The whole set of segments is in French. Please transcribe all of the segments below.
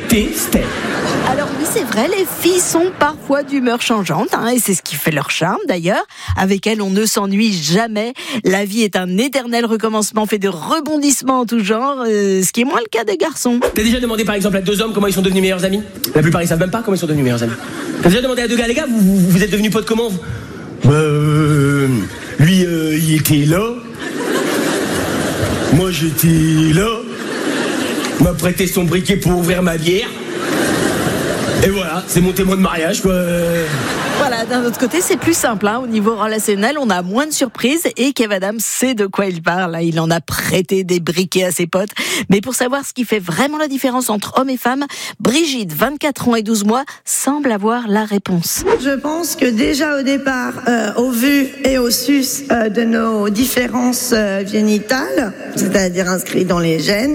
détestais. Alors oui, c'est vrai, les filles sont parfois d'humeur changeante, et c'est ce qui fait leur charme d'ailleurs. Avec elles, on ne s'ennuie jamais. La vie est un éternel recommencement fait de rebondissements en tout genre, ce qui est moins le cas des garçons. T'as déjà demandé par exemple à 2 hommes comment ils sont devenus meilleurs amis? La plupart ils savent même pas comment ils sont devenus meilleurs amis. T'as déjà demandé à 2 gars, les gars, vous êtes devenus potes comment? Lui il était là. Moi j'étais là. Il m'a prêté son briquet pour ouvrir ma bière. Et voilà, c'est mon témoin de mariage, quoi. Voilà, d'un autre côté, c'est plus simple. Au niveau relationnel, on a moins de surprises et Kev Adams sait de quoi il parle. Il en a prêté des briquets à ses potes. Mais pour savoir ce qui fait vraiment la différence entre hommes et femmes, Brigitte, 24 ans et 12 mois, semble avoir la réponse. Je pense que déjà au départ, au vu et au sus de nos différences génitales, c'est-à-dire inscrites dans les gènes,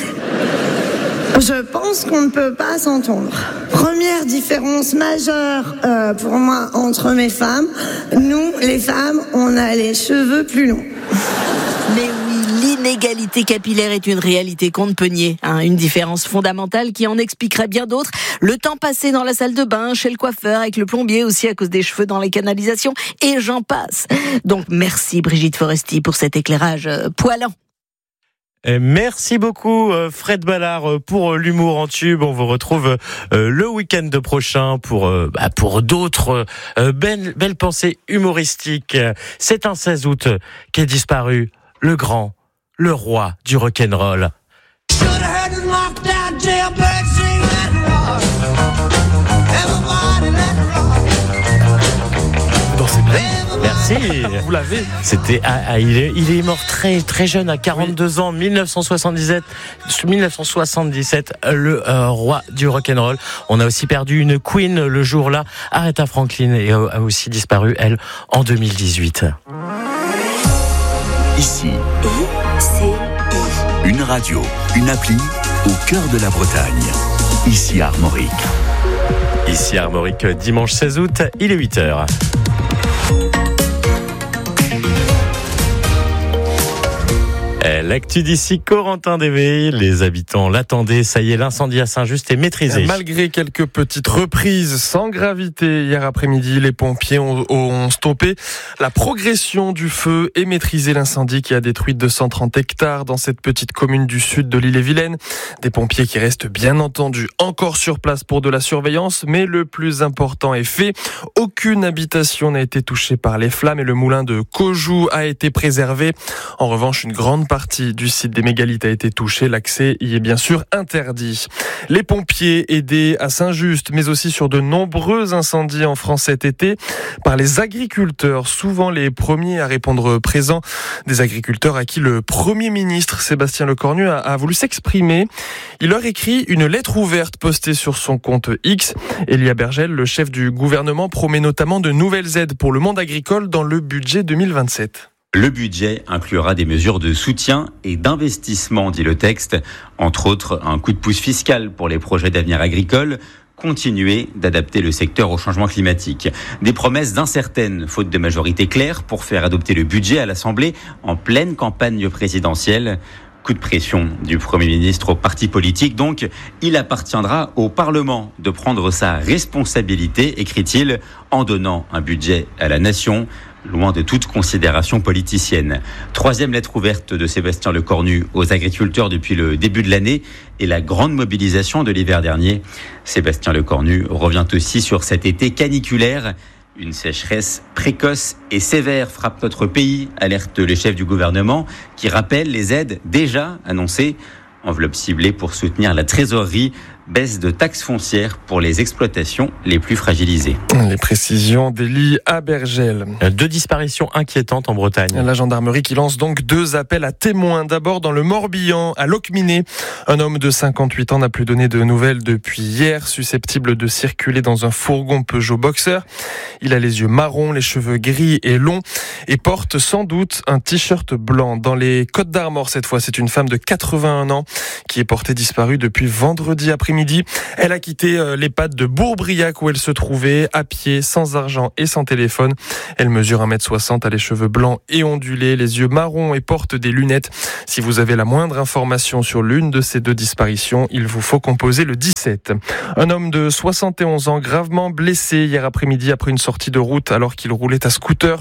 je pense qu'on ne peut pas s'entendre. Première différence majeure pour moi entre mes femmes, nous les femmes, on a les cheveux plus longs. Mais oui, l'inégalité capillaire est une réalité qu'on ne peut nier. Une différence fondamentale qui en expliquerait bien d'autres. Le temps passé dans la salle de bain, chez le coiffeur, avec le plombier aussi à cause des cheveux dans les canalisations, et j'en passe. Donc merci Brigitte Foresti pour cet éclairage poilant. Merci beaucoup Fred Ballard pour l'humour en tube. On vous retrouve le week-end prochain pour d'autres belles pensées humoristiques. C'est un 16 août qu'est disparu le grand, le roi du rock'n'roll. Merci. Vous l'avez. C'était il est mort très très jeune à 42 ans, 1977, le roi du rock'n'roll. On a aussi perdu une queen le jour-là, Aretha Franklin, et a aussi disparu elle en 2018. Ici, une radio, une appli au cœur de la Bretagne. Ici Armorique. Ici Armorique, dimanche 16 août, il est 8h. L'actu d'ici, Corentin Dévé, les habitants l'attendaient, ça y est, l'incendie à Saint-Just est maîtrisé. Malgré quelques petites reprises sans gravité, hier après-midi, les pompiers ont stoppé la progression du feu et maîtrisé l'incendie qui a détruit 230 hectares dans cette petite commune du sud de l'Ille-et-Vilaine. Des pompiers qui restent bien entendu encore sur place pour de la surveillance, mais le plus important est fait. Aucune habitation n'a été touchée par les flammes et le moulin de Caujou a été préservé. En revanche, une grande partie du site des mégalithes a été touchée. L'accès y est bien sûr interdit. Les pompiers aidés à Saint-Just, mais aussi sur de nombreux incendies en France cet été, par les agriculteurs, souvent les premiers à répondre présent. Des agriculteurs à qui le Premier ministre Sébastien Lecornu a voulu s'exprimer. Il leur écrit une lettre ouverte postée sur son compte X. Elia Bergel, le chef du gouvernement, promet notamment de nouvelles aides pour le monde agricole dans le budget 2027. Le budget inclura des mesures de soutien et d'investissement, dit le texte. Entre autres, un coup de pouce fiscal pour les projets d'avenir agricole, continuer d'adapter le secteur au changement climatique. Des promesses incertaines, faute de majorité claire, pour faire adopter le budget à l'Assemblée en pleine campagne présidentielle. Coup de pression du Premier ministre aux partis politiques. Donc, il appartiendra au Parlement de prendre sa responsabilité, écrit-il, en donnant un budget à la nation, loin de toute considération politicienne. Troisième lettre ouverte de Sébastien Lecornu aux agriculteurs depuis le début de l'année et la grande mobilisation de l'hiver dernier. Sébastien Lecornu revient aussi sur cet été caniculaire. Une sécheresse précoce et sévère frappe notre pays, alerte les chefs du gouvernement, qui rappellent les aides déjà annoncées. Enveloppe ciblée pour soutenir la trésorerie, baisse de taxes foncières pour les exploitations les plus fragilisées. Les précisions d'Élie Abergel. 2 disparitions inquiétantes en Bretagne. La gendarmerie qui lance donc 2 appels à témoins. D'abord dans le Morbihan, à Locminé. Un homme de 58 ans n'a plus donné de nouvelles depuis hier, susceptible de circuler dans un fourgon Peugeot Boxer. Il a les yeux marrons, les cheveux gris et longs et porte sans doute un t-shirt blanc. Dans les Côtes d'Armor cette fois, c'est une femme de 81 ans qui est portée disparue depuis vendredi après-midi après-midi. Elle a quitté l'EHPAD de Bourbriac où elle se trouvait, à pied, sans argent et sans téléphone. Elle mesure 1m60, a les cheveux blancs et ondulés, les yeux marrons et porte des lunettes. Si vous avez la moindre information sur l'une de ces 2 disparitions, il vous faut composer le 17. Un homme de 71 ans gravement blessé hier après-midi après une sortie de route alors qu'il roulait à scooter.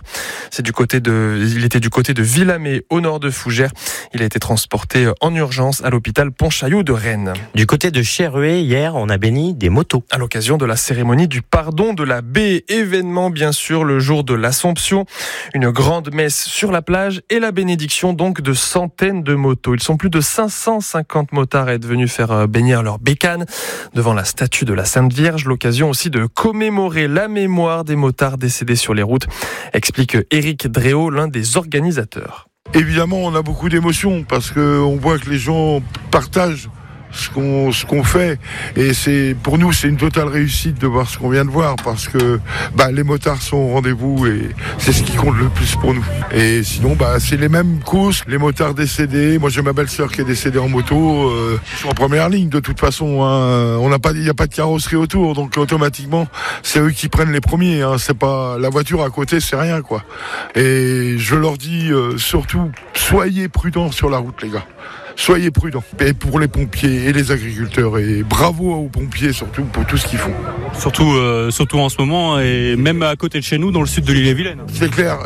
Il était du côté de Villamé, au nord de Fougères. Il a été transporté en urgence à l'hôpital Pontchaillou de Rennes. Du côté de Cherrué, hier, on a béni des motos. À l'occasion de la cérémonie du pardon de la baie, événement bien sûr le jour de l'Assomption. Une grande messe sur la plage et la bénédiction donc de centaines de motos. Ils sont plus de 550 motards à être venus faire bénir leur bécane devant la statue de la Sainte Vierge. L'occasion aussi de commémorer la mémoire des motards décédés sur les routes, explique Éric Dréau, l'un des organisateurs. Évidemment, on a beaucoup d'émotions parce qu'on voit que les gens partagent ce qu'on fait, et pour nous c'est une totale réussite de voir ce qu'on vient de voir, parce que les motards sont au rendez-vous et c'est ce qui compte le plus pour nous. Et sinon c'est les mêmes causes, les motards décédés. Moi j'ai ma belle-sœur qui est décédée en moto, je suis en première ligne de toute façon, hein. Il n'y a pas de carrosserie autour, donc automatiquement c'est eux qui prennent les premiers, hein. C'est pas la voiture à côté, c'est rien quoi. Et je leur dis surtout, soyez prudents sur la route les gars. Soyez prudents. Et pour les pompiers et les agriculteurs, et bravo aux pompiers surtout pour tout ce qu'ils font. Surtout en ce moment, et même à côté de chez nous, dans le sud de l'île-et-Vilaine. C'est clair.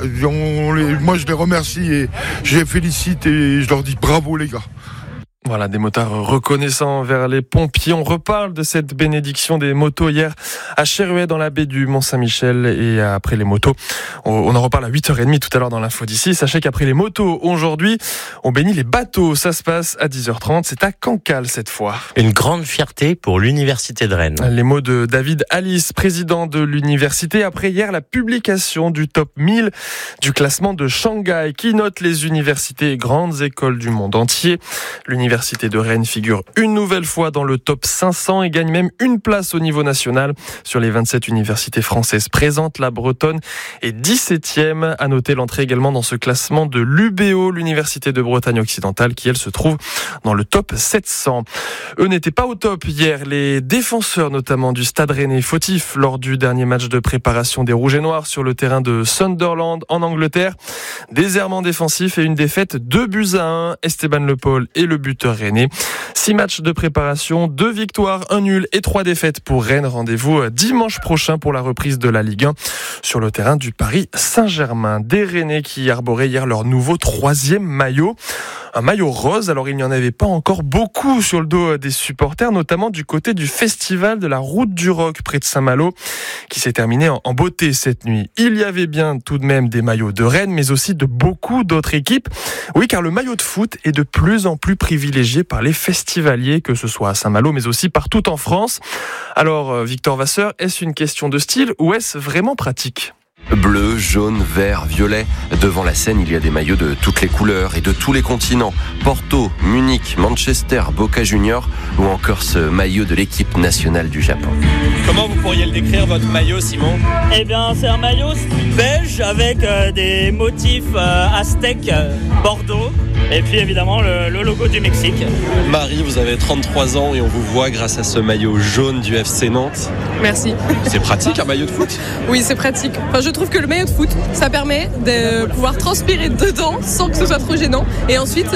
Moi je les remercie et je les félicite et je leur dis bravo les gars. Voilà, des motards reconnaissants vers les pompiers. On reparle de cette bénédiction des motos hier à Cherruet dans la baie du Mont-Saint-Michel, et après les motos, on en reparle à 8h30 tout à l'heure dans l'info d'ici. Sachez qu'après les motos, aujourd'hui, on bénit les bateaux. Ça se passe à 10h30. C'est à Cancale cette fois. Une grande fierté pour l'université de Rennes. Les mots de David Alice, président de l'université, après hier la publication du top 1000 du classement de Shanghai qui note les universités et grandes écoles du monde entier. L'université de Rennes figure une nouvelle fois dans le top 500 et gagne même une place au niveau national. Sur les 27 universités françaises présentes, la Bretonne est 17e. À noter l'entrée également dans ce classement de l'UBO, l'université de Bretagne occidentale, qui elle se trouve dans le top 700. Eux n'étaient pas au top hier, les défenseurs notamment du Stade Rennais, fautifs lors du dernier match de préparation des Rouges et Noirs sur le terrain de Sunderland en Angleterre. Des errements défensifs et une défaite 2-1. Esteban Le Paul est le buteur rennais. 6 matchs de préparation, 2 victoires, 1 nul et 3 défaites pour Rennes. Rendez-vous dimanche prochain pour la reprise de la Ligue 1 sur le terrain du Paris Saint-Germain. Des Rennais qui arboraient hier leur nouveau 3e maillot. Un maillot rose, alors il n'y en avait pas encore beaucoup sur le dos des supporters, notamment du côté du festival de la Route du Roc près de Saint-Malo, qui s'est terminé en beauté cette nuit. Il y avait bien tout de même des maillots de Rennes, mais aussi de beaucoup d'autres équipes. Oui, car le maillot de foot est de plus en plus privilégié par les festivaliers, que ce soit à Saint-Malo, mais aussi partout en France. Alors, Victor Vasseur, est-ce une question de style ou est-ce vraiment pratique ? Bleu, jaune, vert, violet. Devant la scène, il y a des maillots de toutes les couleurs et de tous les continents. Porto, Munich, Manchester, Boca Juniors ou encore ce maillot de l'équipe nationale du Japon. Comment vous pourriez le décrire, votre maillot, Simon ? Eh bien, c'est un maillot beige avec des motifs aztèques, Bordeaux. Et puis évidemment le logo du Mexique. Marie, vous avez 33 ans et on vous voit grâce à ce maillot jaune du FC Nantes. Merci. C'est pratique un maillot de foot ? Oui, c'est pratique. Enfin, je trouve que le maillot de foot, ça permet de pouvoir transpirer dedans sans que ce soit trop gênant. Et ensuite,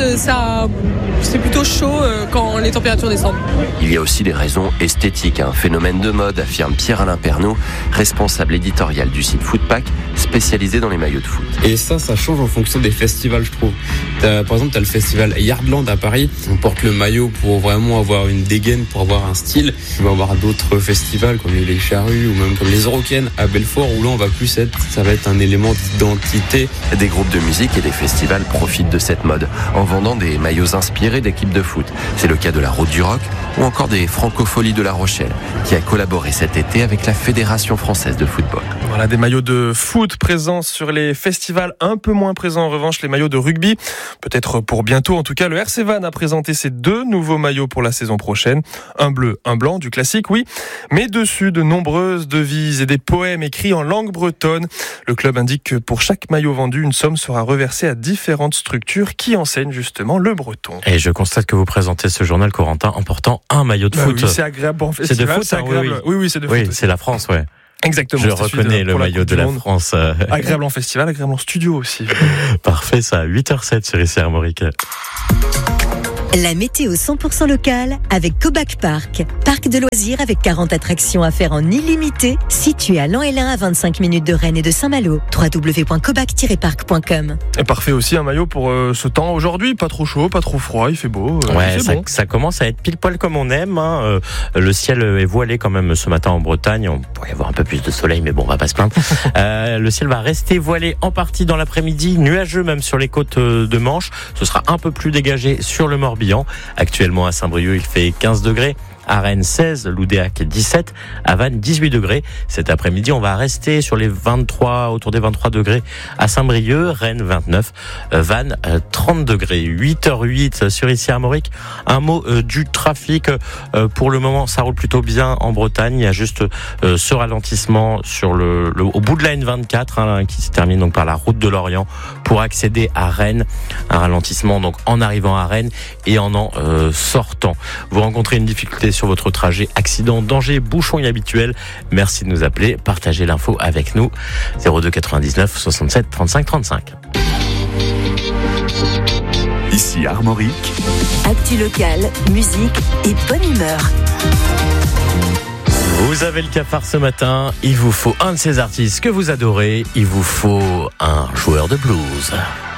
c'est plutôt chaud quand les températures descendent. Il y a aussi des raisons esthétiques, un phénomène de mode, affirme Pierre-Alain Pernaud, responsable éditorial du site Footpack, spécialisé dans les maillots de foot. Et ça change en fonction des festivals, je trouve. Par exemple, tu as le festival Yardland à Paris. On porte le maillot pour vraiment avoir une dégaine, pour avoir un style. On va avoir d'autres festivals comme les Charrues ou même comme les Eurocaines à Belfort où là on va plus ça va être un élément d'identité. Des groupes de musique et des festivals profitent de cette mode en vendant des maillots inspirés d'équipes de foot. C'est le cas de la Route du Roc ou encore des Francopholies de La Rochelle qui a collaboré cet été avec la Fédération française de football. Voilà, des maillots de foot présents sur les festivals, un peu moins présents en revanche les maillots de rugby. Peut-être pour bientôt, en tout cas le RC Vannes a présenté ses 2 nouveaux maillots pour la saison prochaine. Un bleu, un blanc, du classique oui, mais dessus de nombreuses devises et des poèmes écrits en langue bretonne. Le club indique que pour chaque maillot vendu, une somme sera reversée à différentes structures qui enseignent justement le breton. Et je constate que vous présentez ce journal, Corentin, en portant un maillot de foot. Oui, c'est agréable en festival. C'est de foot, c'est agréable. Oui, c'est de foot. Oui, c'est la France, ouais. Exactement. Je reconnais le maillot de la France. Agréable en festival, agréable en studio aussi. Parfait, ça. 8h07 sur ici Armorique. La météo 100% locale avec Cobac Park. Parc de loisirs avec 40 attractions à faire en illimité, situé à Lan-Hélin à 25 minutes de Rennes et de Saint-Malo. www.cobac-park.com. Et parfait aussi un maillot pour ce temps aujourd'hui. Pas trop chaud, pas trop froid, il fait beau. Ouais, il fait bon. Ça commence à être pile poil comme on aime. Hein. Le ciel est voilé quand même ce matin en Bretagne. On pourrait y avoir un peu plus de soleil, mais bon, on va pas se plaindre. Le ciel va rester voilé en partie dans l'après-midi, nuageux même sur les côtes de Manche. Ce sera un peu plus dégagé sur le Morbihan. Actuellement à Saint-Brieuc, il fait 15 degrés. À Rennes 16, Loudéac 17, à Vannes 18 degrés. Cet après-midi, on va rester sur les 23, autour des 23 degrés à Saint-Brieuc, Rennes 29, Vannes 30 degrés. 8h08 sur ici Armorique. Un mot du trafic. Pour le moment, ça roule plutôt bien en Bretagne. Il y a juste ce ralentissement sur au bout de la N24 qui se termine donc par la route de Lorient pour accéder à Rennes. Un ralentissement donc en arrivant à Rennes et en sortant. Vous rencontrez une difficulté sur votre trajet, accident, danger, bouchon inhabituel, merci de nous appeler, partagez l'info avec nous. 02 99 67 35 35. Ici Armorique. Actu locale, musique et bonne humeur. Vous avez le cafard ce matin, il vous faut un de ces artistes que vous adorez, il vous faut un joueur de blues.